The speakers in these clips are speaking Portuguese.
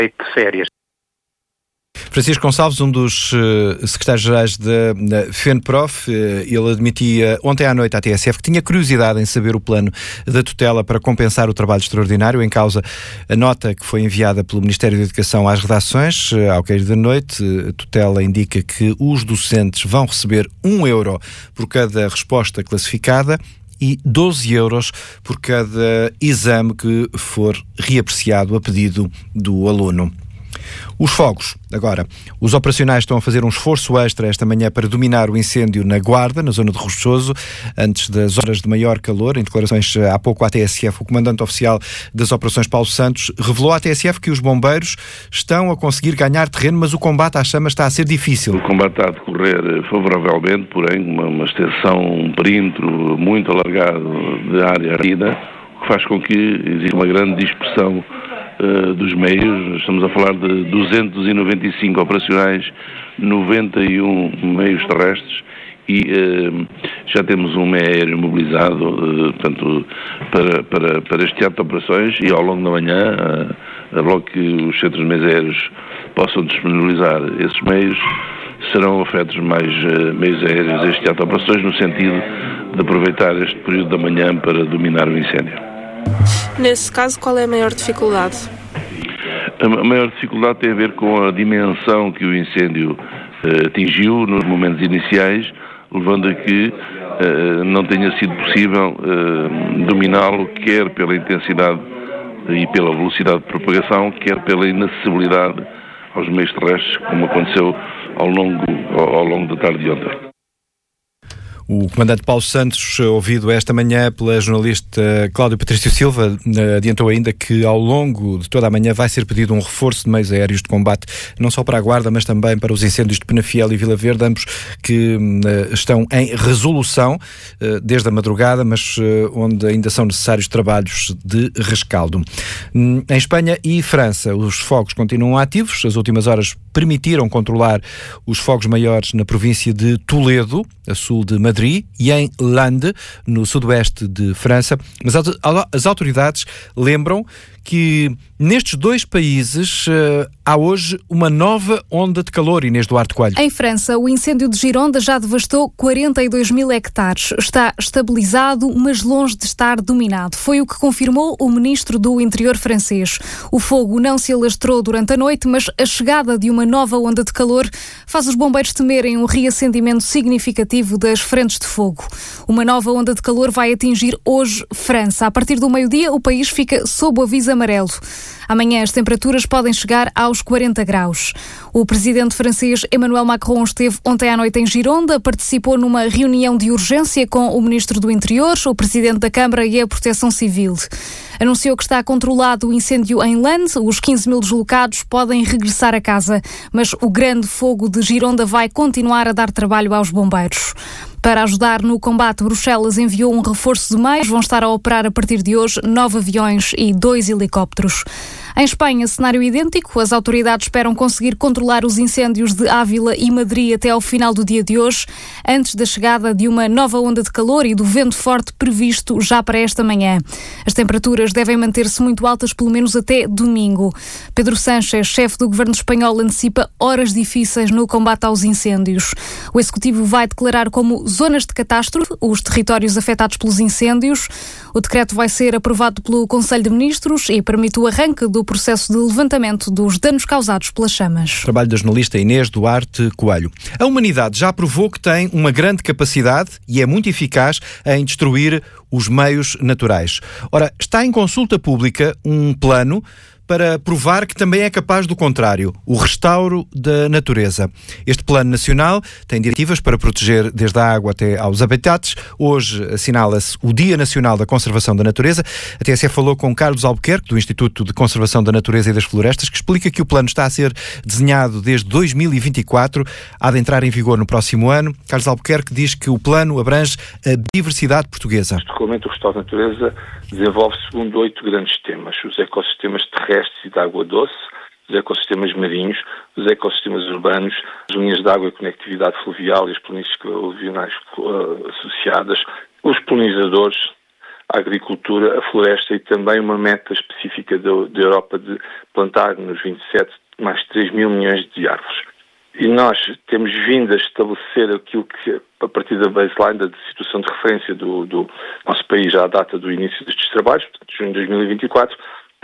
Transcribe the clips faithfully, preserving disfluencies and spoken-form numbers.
férias. Francisco Gonçalves, um dos uh, secretários-gerais da FENPROF, uh, ele admitia ontem à noite à T S F que tinha curiosidade em saber o plano da tutela para compensar o trabalho extraordinário. Em causa a nota que foi enviada pelo Ministério da Educação às redações, uh, ao cair da noite. Uh, a tutela indica que os docentes vão receber um euro por cada resposta classificada e doze euros por cada exame que for reapreciado a pedido do aluno. Os fogos, agora. Os operacionais estão a fazer um esforço extra esta manhã para dominar o incêndio na Guarda, na zona de Rochoso, antes das horas de maior calor. Em declarações há pouco à T S F, o comandante oficial das operações, Paulo Santos, revelou à T S F que os bombeiros estão a conseguir ganhar terreno, mas o combate às chamas está a ser difícil. O combate está a decorrer favoravelmente, porém uma, uma extensão, um perímetro muito alargado de área ardida, o que faz com que exista uma grande dispersão dos meios. Estamos a falar de duzentos e noventa e cinco operacionais, noventa e um meios terrestres e uh, já temos um meio aéreo mobilizado uh, portanto, para, para, para este teatro de operações, e ao longo da manhã, uh, logo que os centros de meios aéreos possam disponibilizar esses meios, serão afetos mais uh, meios aéreos a este teatro de operações, no sentido de aproveitar este período da manhã para dominar o incêndio. Nesse caso, qual é a maior dificuldade? A maior dificuldade tem a ver com a dimensão que o incêndio uh, atingiu nos momentos iniciais, levando a que uh, não tenha sido possível uh, dominá-lo, quer pela intensidade e pela velocidade de propagação, quer pela inacessibilidade aos meios terrestres, como aconteceu ao longo, ao, ao longo da tarde de ontem. O comandante Paulo Santos, ouvido esta manhã pela jornalista Cláudia Patrício Silva, adiantou ainda que ao longo de toda a manhã vai ser pedido um reforço de meios aéreos de combate, não só para a Guarda, mas também para os incêndios de Penafiel e Vila Verde, ambos que uh, estão em resolução uh, desde a madrugada, mas uh, onde ainda são necessários trabalhos de rescaldo. Um, em Espanha e França, os fogos continuam ativos. As últimas horas permitiram controlar os fogos maiores na província de Toledo, a sul de Madrid, e em Landes, no sudoeste de França. Mas as autoridades lembram que nestes dois países uh, há hoje uma nova onda de calor. Inês Duarte Coelho. Em França, o incêndio de Gironda já devastou quarenta e dois mil hectares. Está estabilizado, mas longe de estar dominado. Foi o que confirmou o ministro do Interior francês. O fogo não se alastrou durante a noite, mas a chegada de uma nova onda de calor faz os bombeiros temerem um reacendimento significativo das frentes de fogo. Uma nova onda de calor vai atingir hoje França. A partir do meio-dia, o país fica sob o aviso amarelo. Amanhã as temperaturas podem chegar aos quarenta graus. O presidente francês Emmanuel Macron esteve ontem à noite em Gironda, participou numa reunião de urgência com o ministro do Interior, o presidente da Câmara e a Proteção Civil. Anunciou que está controlado o incêndio em Landes, os quinze mil deslocados podem regressar a casa, mas o grande fogo de Gironda vai continuar a dar trabalho aos bombeiros. Para ajudar no combate, Bruxelas enviou um reforço de meios. Vão estar a operar a partir de hoje nove aviões e dois helicópteros. Em Espanha, cenário idêntico. As autoridades esperam conseguir controlar os incêndios de Ávila e Madrid até ao final do dia de hoje, antes da chegada de uma nova onda de calor e do vento forte previsto já para esta manhã. As temperaturas devem manter-se muito altas pelo menos até domingo. Pedro Sánchez, chefe do governo espanhol, antecipa horas difíceis no combate aos incêndios. O executivo vai declarar como zonas de catástrofe os territórios afetados pelos incêndios. O decreto vai ser aprovado pelo Conselho de Ministros e permite o arranque do processo de levantamento dos danos causados pelas chamas. Trabalho da jornalista Inês Duarte Coelho. A humanidade já provou que tem uma grande capacidade e é muito eficaz em destruir os meios naturais. Ora, está em consulta pública um plano para provar que também é capaz do contrário, o restauro da natureza. Este plano nacional tem diretivas para proteger desde a água até aos habitats. Hoje assinala-se o Dia Nacional da Conservação da Natureza. A T S F falou com Carlos Albuquerque, do Instituto de Conservação da Natureza e das Florestas, que explica que o plano está a ser desenhado desde dois mil e vinte e quatro, há de entrar em vigor no próximo ano. Carlos Albuquerque diz que o plano abrange a diversidade portuguesa. Este regulamento do restauro da natureza desenvolve-se segundo oito grandes temas: os ecossistemas terrestres e de água doce, os ecossistemas marinhos, os ecossistemas urbanos, as linhas de água e conectividade fluvial e as planícies aluvionais uh, associadas, os polinizadores, a agricultura, a floresta e também uma meta específica da, da Europa de plantar nos vinte e sete mais três mil milhões de árvores. E nós temos vindo a estabelecer aquilo que, a partir da baseline, da situação de referência do, do nosso país à data do início destes trabalhos, portanto, junho de dois mil e vinte e quatro,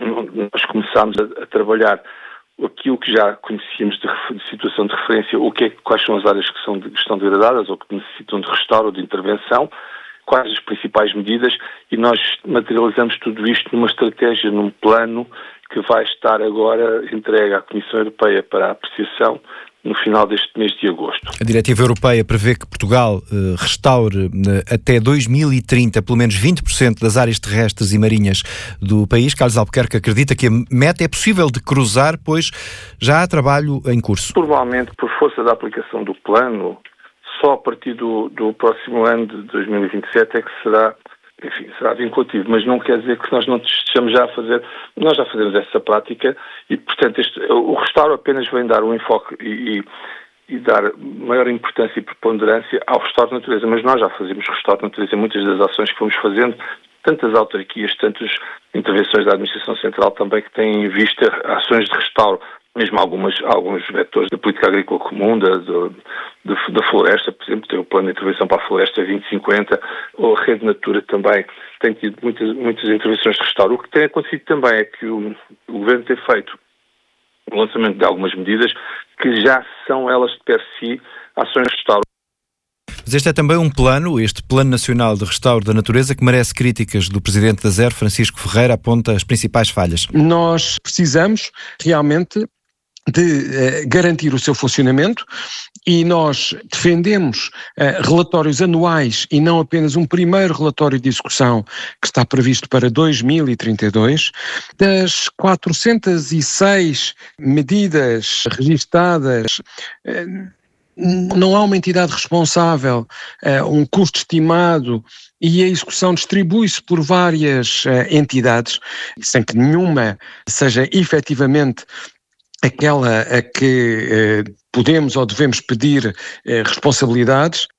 nós começámos a, a trabalhar aquilo que já conhecíamos de, de situação de referência, o que é, quais são as áreas que, são de, que estão degradadas ou que necessitam de restauro ou de intervenção, quais as principais medidas, e nós materializamos tudo isto numa estratégia, num plano que vai estar agora entregue à Comissão Europeia para a apreciação no final deste mês de agosto. A Diretiva Europeia prevê que Portugal eh, restaure eh, até dois mil e trinta pelo menos vinte por cento das áreas terrestres e marinhas do país. Carlos Albuquerque acredita que a meta é possível de cruzar, pois já há trabalho em curso. Provavelmente, por força da aplicação do plano, só a partir do, do próximo ano de dois mil e vinte e sete é que será, enfim, será vinculativo, mas não quer dizer que nós não estejamos já a fazer, nós já fazemos essa prática e, portanto, este, o restauro apenas vem dar um enfoque e, e, e dar maior importância e preponderância ao restauro de natureza, mas nós já fazemos restauro de natureza em muitas das ações que fomos fazendo, tantas autarquias, tantas intervenções da Administração Central também que têm em vista ações de restauro, mesmo algumas, alguns vetores da política agrícola comum, da, da, da floresta, por exemplo, tem o plano de intervenção para a floresta vinte cinquenta, ou a Rede Natura também tem tido muitas, muitas intervenções de restauro. O que tem acontecido também é que o, o Governo tem feito o lançamento de algumas medidas que já são elas de per si ações de restauro. Mas este é também um plano, este Plano Nacional de Restauro da Natureza, que merece críticas do Presidente da ZER, Francisco Ferreira, aponta as principais falhas. Nós precisamos realmente de uh, garantir o seu funcionamento e nós defendemos uh, relatórios anuais e não apenas um primeiro relatório de execução que está previsto para dois mil e trinta e dois. Das quatrocentas e seis medidas registadas, uh, não há uma entidade responsável, uh, um custo estimado e a execução distribui-se por várias uh, entidades, sem que nenhuma seja efetivamente aquela a que eh, podemos ou devemos pedir eh, responsabilidades.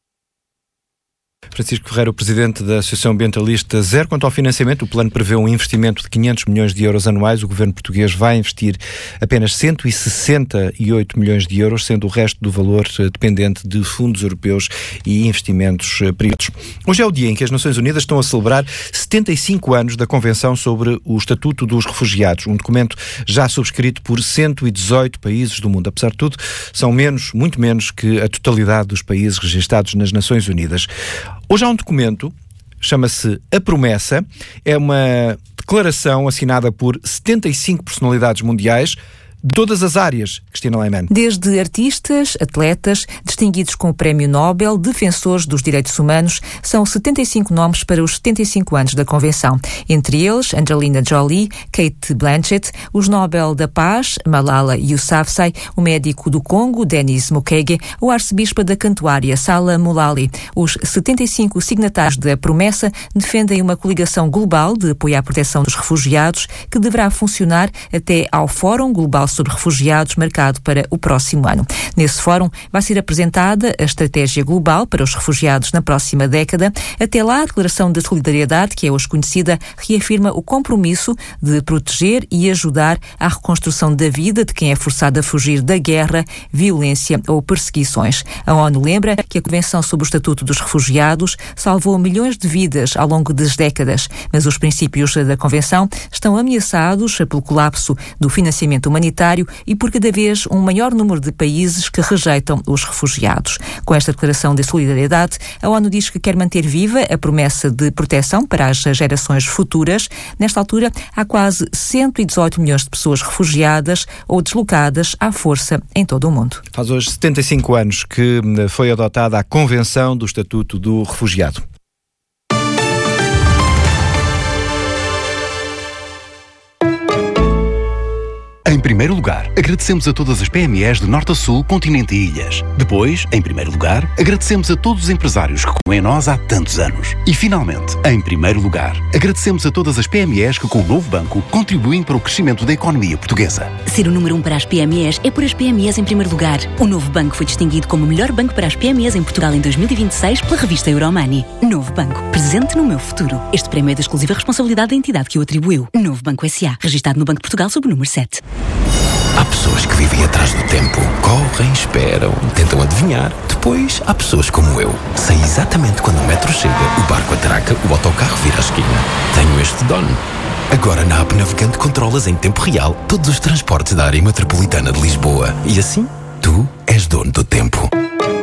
Francisco Ferreira, o Presidente da Associação Ambientalista ZER. Quanto ao financiamento, o plano prevê um investimento de quinhentos milhões de euros anuais. O Governo português vai investir apenas cento e sessenta e oito milhões de euros, sendo o resto do valor dependente de fundos europeus e investimentos privados. Hoje é o dia em que as Nações Unidas estão a celebrar setenta e cinco anos da Convenção sobre o Estatuto dos Refugiados, um documento já subscrito por cento e dezoito países do mundo. Apesar de tudo, são menos, muito menos que a totalidade dos países registados nas Nações Unidas. Hoje há um documento, chama-se A Promessa, é uma declaração assinada por setenta e cinco personalidades mundiais de todas as áreas. Cristina Lehmann. Desde artistas, atletas, distinguidos com o Prémio Nobel, defensores dos direitos humanos, são setenta e cinco nomes para os setenta e cinco anos da Convenção. Entre eles, Angelina Jolie, Cate Blanchett, os Nobel da Paz, Malala Yousafzai, o médico do Congo, Denis Mukwege, o arcebispo da Cantuária, Salah Moulali. Os setenta e cinco signatários da promessa defendem uma coligação global de apoio à proteção dos refugiados que deverá funcionar até ao Fórum Global sobre Refugiados marcado para o próximo ano. Nesse fórum vai ser apresentada a estratégia global para os refugiados na próxima década. Até lá, a Declaração de Solidariedade, que é hoje conhecida, reafirma o compromisso de proteger e ajudar à reconstrução da vida de quem é forçado a fugir da guerra, violência ou perseguições. A ONU lembra que a Convenção sobre o Estatuto dos Refugiados salvou milhões de vidas ao longo das décadas, mas os princípios da Convenção estão ameaçados pelo colapso do financiamento humanitário e por cada vez um maior número de países que rejeitam os refugiados. Com esta declaração de solidariedade, a ONU diz que quer manter viva a promessa de proteção para as gerações futuras. Nesta altura, há quase cento e dezoito milhões de pessoas refugiadas ou deslocadas à força em todo o mundo. Faz hoje setenta e cinco anos que foi adotada a Convenção do Estatuto do Refugiado. Em primeiro lugar, agradecemos a todas as P M Es de norte a sul, continente e ilhas. Depois, em primeiro lugar, agradecemos a todos os empresários que confiem em nós há tantos anos. E finalmente, em primeiro lugar, agradecemos a todas as P M Es que com o novo banco contribuem para o crescimento da economia portuguesa. Ser o número um para as P M Es é por as P M Es em primeiro lugar. O novo banco foi distinguido como o melhor banco para as P M Es em Portugal em dois mil e vinte e seis pela revista Euromoney. Novo Banco, presente no meu futuro. Este prémio é da exclusiva responsabilidade da entidade que o atribuiu. Novo Banco S A, registado no Banco de Portugal sob o número sete. Há pessoas que vivem atrás do tempo. Correm, esperam, tentam adivinhar. Depois, há pessoas como eu. Sei exatamente quando o metro chega, o barco atraca, o autocarro vira a esquina. Tenho este dono. Agora na app Navegante controlas em tempo real todos os transportes da área metropolitana de Lisboa. E assim, tu és dono do tempo.